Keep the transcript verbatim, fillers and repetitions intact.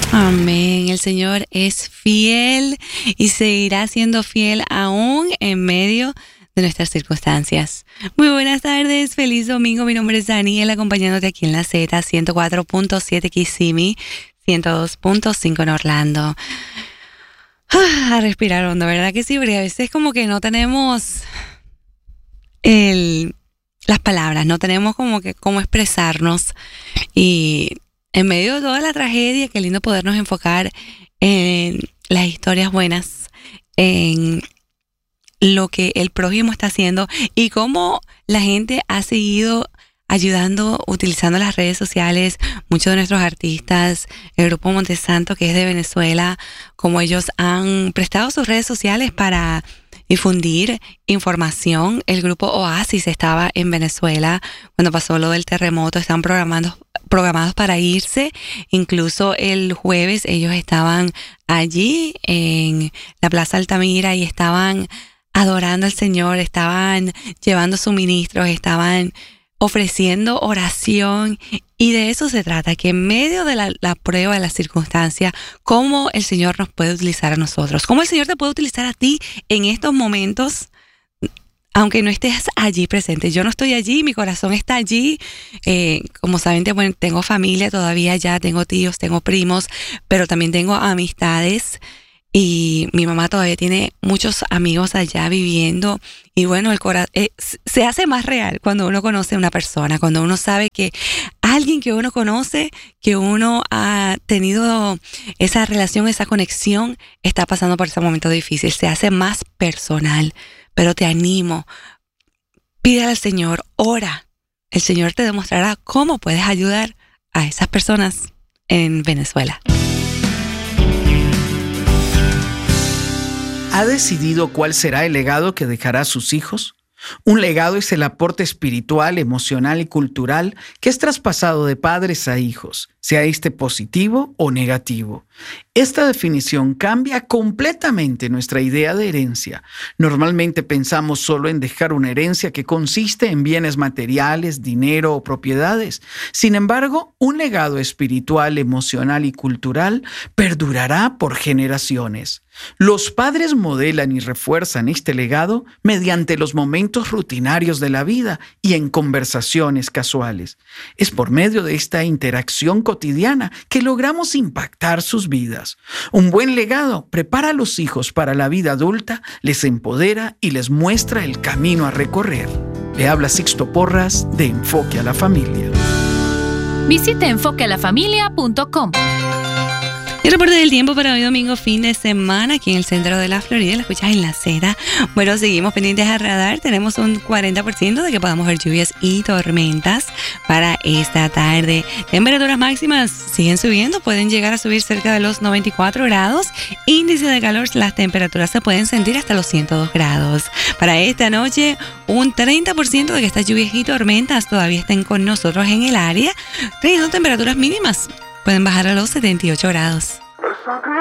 Amén. El Señor es fiel y seguirá siendo fiel aún en medio de nuestras circunstancias. Muy buenas tardes, feliz domingo. Mi nombre es Daniel, acompañándote aquí en la Z ciento cuatro punto siete Kissimmee, ciento dos punto cinco en Orlando. Ah, a respirar hondo, ¿verdad que sí? Porque a veces como que no tenemos el, las palabras, no tenemos como que cómo expresarnos, y en medio de toda la tragedia, qué lindo podernos enfocar en las historias buenas, en lo que el prójimo está haciendo y cómo la gente ha seguido ayudando, utilizando las redes sociales. Muchos de nuestros artistas, el grupo Montesanto, que es de Venezuela, como ellos han prestado sus redes sociales para difundir información. El grupo Oasis estaba en Venezuela cuando pasó lo del terremoto, estaban programando programados para irse. Incluso el jueves ellos estaban allí en la Plaza Altamira y estaban adorando al Señor, estaban llevando suministros, estaban ofreciendo oración, y de eso se trata, que en medio de la, la prueba, de la circunstancia, cómo el Señor nos puede utilizar a nosotros, cómo el Señor te puede utilizar a ti en estos momentos, aunque no estés allí presente. Yo no estoy allí, mi corazón está allí. Eh, como saben, bueno, tengo familia todavía allá, tengo tíos, tengo primos, pero también tengo amistades. Y mi mamá todavía tiene muchos amigos allá viviendo. Y bueno, el corazón eh, se hace más real cuando uno conoce a una persona, cuando uno sabe que alguien que uno conoce, que uno ha tenido esa relación, esa conexión, está pasando por ese momento difícil. Se hace más personal. Pero te animo, pide al Señor, ora. El Señor te demostrará cómo puedes ayudar a esas personas en Venezuela. ¿Ha decidido cuál será el legado que dejará a sus hijos? Un legado es el aporte espiritual, emocional y cultural que es traspasado de padres a hijos, sea este positivo o negativo. Esta definición cambia completamente nuestra idea de herencia. Normalmente pensamos solo en dejar una herencia que consiste en bienes materiales, dinero o propiedades. Sin embargo, un legado espiritual, emocional y cultural perdurará por generaciones. Los padres modelan y refuerzan este legado mediante los momentos rutinarios de la vida y en conversaciones casuales. Es por medio de esta interacción cotidiana que logramos impactar sus vidas. Un buen legado prepara a los hijos para la vida adulta, les empodera y les muestra el camino a recorrer. Le habla Sixto Porras de Enfoque a la Familia. Visite enfoque a la familia punto com. El reporte del tiempo para hoy domingo, fin de semana, aquí en el centro de la Florida. Lo escuchas en la Z. Bueno, seguimos pendientes al radar. Tenemos un cuarenta por ciento de que podamos ver lluvias y tormentas para esta tarde. Temperaturas máximas siguen subiendo. Pueden llegar a subir cerca de los noventa y cuatro grados. Índice de calor, las temperaturas se pueden sentir hasta los ciento dos grados. Para esta noche, un treinta por ciento de que estas lluvias y tormentas todavía estén con nosotros en el área. Teniendo temperaturas mínimas, pueden bajar a los setenta y ocho grados.